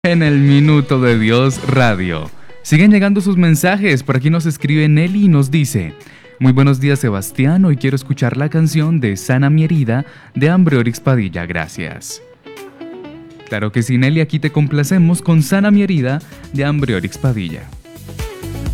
En el Minuto de Dios Radio. Siguen llegando sus mensajes. Por aquí nos escribe Nelly y nos dice: muy buenos días, Sebastián. Hoy quiero escuchar la canción de Sana mi herida de Ambreorix Padilla. Gracias. Claro que sí, Nelly, aquí te complacemos con Sana mi herida de Ambreorix Padilla.